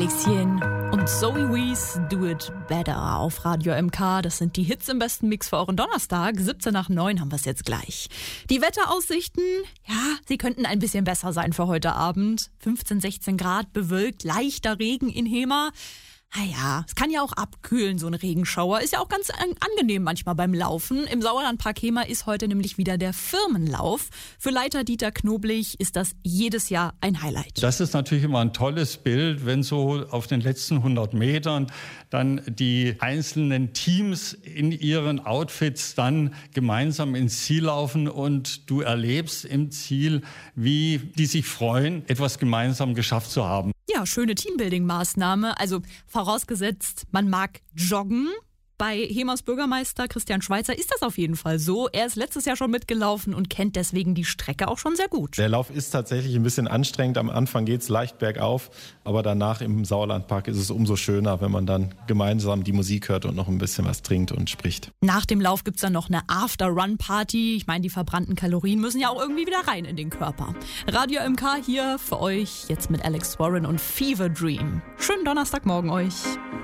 Felixchen und Zoe Wees, Do It Better auf Radio MK. Das sind die Hits im besten Mix für euren Donnerstag. 7 nach 9 haben wir es jetzt gleich. Die Wetteraussichten, ja, sie könnten ein bisschen besser sein für heute Abend. 15, 16 Grad, bewölkt, leichter Regen in Hema. Naja, es kann ja auch abkühlen, so ein Regenschauer. Ist ja auch ganz angenehm manchmal beim Laufen. Im Sauerlandpark Hema ist heute nämlich wieder der Firmenlauf. Für Leiter Dieter Knoblich ist das jedes Jahr ein Highlight. Das ist natürlich immer ein tolles Bild, wenn so auf den letzten 100 Metern dann die einzelnen Teams in ihren Outfits dann gemeinsam ins Ziel laufen und du erlebst im Ziel, wie die sich freuen, etwas gemeinsam geschafft zu haben. Ja, schöne Teambuilding-Maßnahme. Also vorausgesetzt, man mag joggen. Bei Hemas Bürgermeister Christian Schweizer ist das auf jeden Fall so. Er ist letztes Jahr schon mitgelaufen und kennt deswegen die Strecke auch schon sehr gut. Der Lauf ist tatsächlich ein bisschen anstrengend. Am Anfang geht es leicht bergauf, aber danach im Sauerlandpark ist es umso schöner, wenn man dann gemeinsam die Musik hört und noch ein bisschen was trinkt und spricht. Nach dem Lauf gibt's dann noch eine After-Run-Party. Ich meine, die verbrannten Kalorien müssen ja auch irgendwie wieder rein in den Körper. Radio MK hier für euch, jetzt mit Alex Warren und Fever Dream. Schönen Donnerstagmorgen euch.